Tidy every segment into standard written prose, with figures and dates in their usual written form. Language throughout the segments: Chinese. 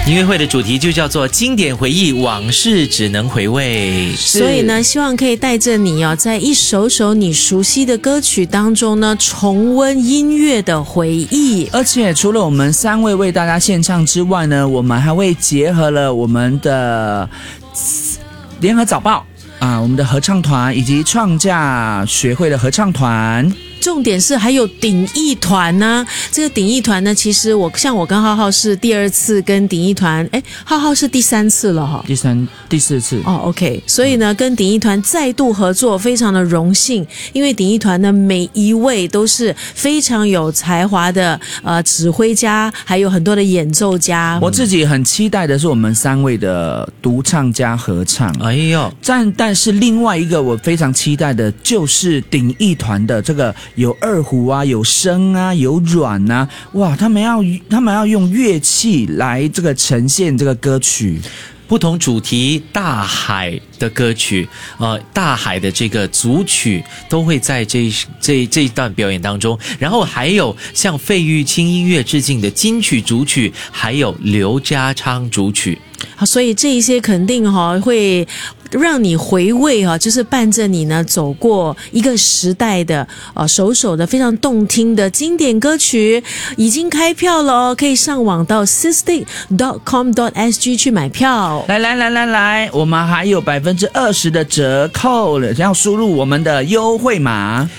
音乐会的主题就叫做经典回忆，往事只能回味。 所以呢，希望可以带着你在一首首你熟悉的歌曲当中呢，重温音乐的回忆。 而且除了我们3位为大家献唱之外呢，我们还会结合了我们的联合早报我们的合唱团以及创价学会的合唱团。 重点是还有鼎艺团呢，这个鼎艺团呢，其实我跟浩浩是第2次跟鼎艺团，浩浩是第3次了哈， 第4次 OK， 所以呢，跟鼎艺团再度合作，非常的荣幸，因为鼎艺团呢，每一位都是非常有才华的指挥家，还有很多的演奏家。 我自己很期待的是我们3位的独唱加合唱，但是另外一个我非常期待的就是鼎艺团的这个。有二胡啊，有笙啊，有阮啊，哇！他们要用乐器来这个呈现这个歌曲， 不同主题大海的歌曲，大海的这个组曲都会在这一段表演当中，然后还有向费玉清音乐致敬的金曲主曲，还有刘家昌主曲。 所以这一些肯定会让你回味就是伴着你呢走过一个时代的首的非常动听的经典歌曲。已经开票了可以上网到 sisting.com.sg 去买票。 来，我们还有20%的折扣了，要输入我们的优惠码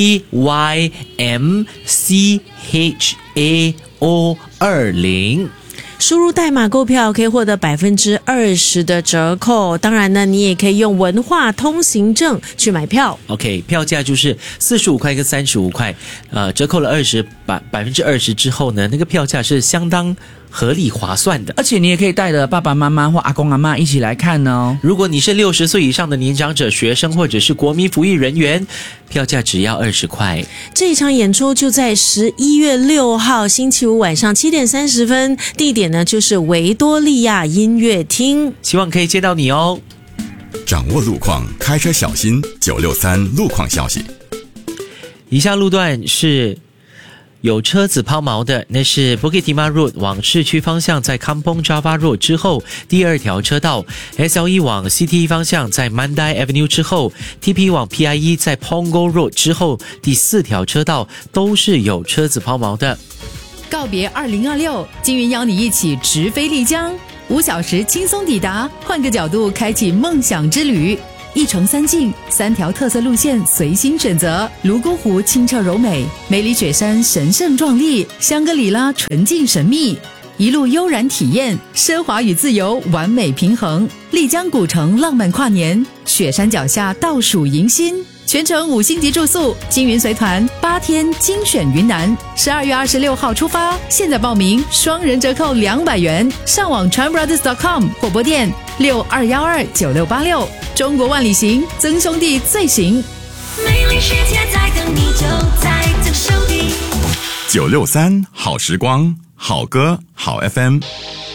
DYMCHAO20。 输入代码购票可以获得20%的折扣，当然呢，你也可以用文化通行证去买票。 OK， 票价就是45块跟35块，折扣了20%之后呢，那个票价是相当合理划算的， 而且你也可以带着爸爸妈妈或阿公阿嬷一起来看哦。 如果你是60岁以上的年长者、学生或者是国民服役人员，票价只要20块。 这一场演出就在11月6号星期五晚上7点30分，地点呢就是维多利亚音乐厅， 希望可以接到你哦。 掌握路况，开车小心963路况消息。 以下路段是有车子抛锚的，那是 Bukit Timah Road 往市区方向在 Kampong Java Road 之后第2条车道， SLE 往 CTE 方向在 Mandai Avenue 之后， TP 往 PIE 在 Punggol Road 之后第4条车道都是有车子抛锚的。 告别2026，金云邀你一起直飞丽江，5小时轻松抵达，换个角度开启梦想之旅。1城3境，3条特色路线随心选择。泸沽湖清澈柔美，梅里雪山神圣壮丽，香格里拉纯净神秘，一路悠然体验，奢华与自由完美平衡。丽江古城浪漫跨年，雪山脚下倒数迎新，全程5星级住宿，金云随团8天精选云南，12月26号出发，现在报名双人折扣200元，上网 tranbrothers.com 或拨电62129686。中国万里行，曾兄弟最行。 美丽世界在等你，就在这手里。 963好时光，好歌好 FM。